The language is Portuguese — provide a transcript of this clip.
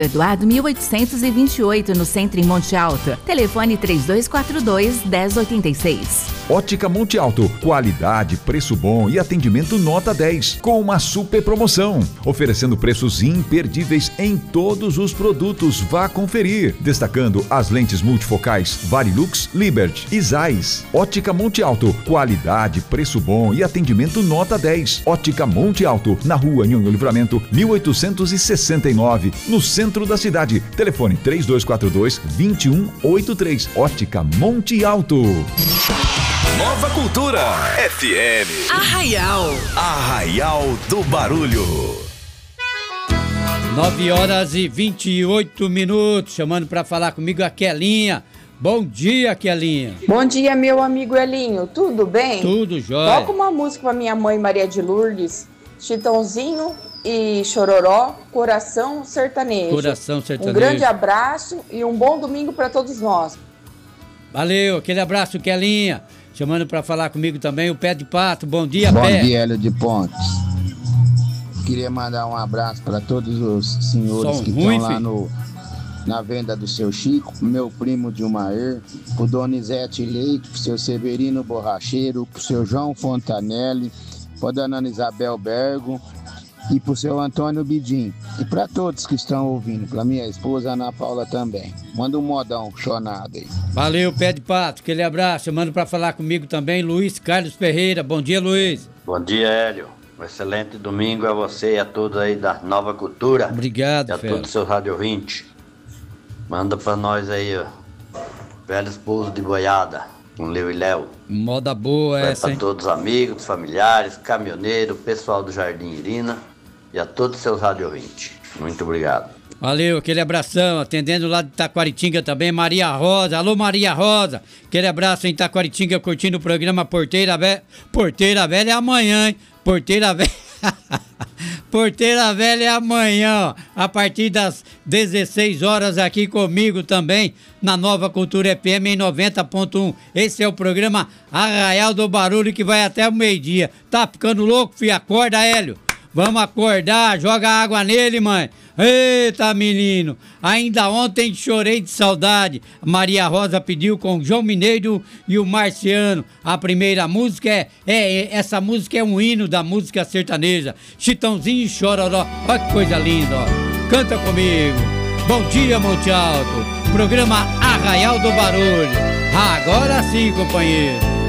Eduardo 1828, no centro em Monte Alto. Telefone 3242-1086. Ótica Monte Alto, qualidade, preço bom e atendimento nota 10, com uma super promoção, oferecendo preços imperdíveis em todos os produtos. Vá conferir, destacando as lentes multifocais Varilux, Liberty e Zeiss. Ótica Monte Alto, qualidade, preço bom e atendimento nota 10. Ótica Monte Alto, na rua Nhonho Livramento, 1869, no centro da cidade. Telefone 3242-2183. Ótica Monte Alto. Nova Cultura FM. Arraial do Barulho. 9h28. Chamando para falar comigo a Kelinha. Bom dia, Kelinha. Bom dia, meu amigo Elinho. Tudo bem? Tudo jóia. Toca uma música pra minha mãe Maria de Lourdes, Chitãozinho e Chororó, Coração Sertanejo. Coração Sertanejo. Um grande abraço e um bom domingo para todos nós. Valeu, aquele abraço, Kelinha. Chamando para falar comigo também o Pé de Pato. Bom dia, Bom Pé. Bom dia, Hélio de Pontes. Queria mandar um abraço para todos os senhores que estão lá na venda do seu Chico, meu primo Dilmaer, o Donizete Leite, pro seu Severino Borracheiro, pro seu João Fontanelli, pra dona Ana Isabel Bergo e pro seu Antônio Bidim. E para todos que estão ouvindo, pra minha esposa Ana Paula também. Manda um modão chonado aí. Valeu, Pé de Pato, aquele abraço. Chamando para falar comigo também Luiz Carlos Ferreira. Bom dia, Luiz. Bom dia, Hélio. Um excelente domingo a você e a todos aí da Nova Cultura. Obrigado, e a todos os seus rádio ouvintes. Manda pra nós aí, ó, Velhos Pousos de Boiada, com Leo e Léo. Moda boa essa, hein? Pra todos os amigos, familiares, caminhoneiros, pessoal do Jardim Irina e a todos os seus rádio ouvintes. Muito obrigado. Valeu, aquele abração. Atendendo lá de Taquaritinga também, Maria Rosa. Alô, Maria Rosa. Aquele abraço em Taquaritinga, curtindo o programa Porteira Velha. Porteira Velha é amanhã, hein? Porteira Velha. Porteira Velha é amanhã, ó, a partir das 16 horas aqui comigo também, na Nova Cultura FM em 90.1. Esse é o programa Arraial do Barulho, que vai até o meio-dia. Tá ficando louco, filho? Acorda, Hélio. Vamos acordar, joga água nele, mãe. Eita, menino. Ainda ontem chorei de saudade. Maria Rosa pediu com o João Mineiro e o Marciano. A primeira música essa música é um hino da música sertaneja. Chitãozinho e Chororó. Olha que coisa linda, ó. Canta comigo. Bom dia, Monte Alto. Programa Arraial do Barulho. Agora sim, companheiro.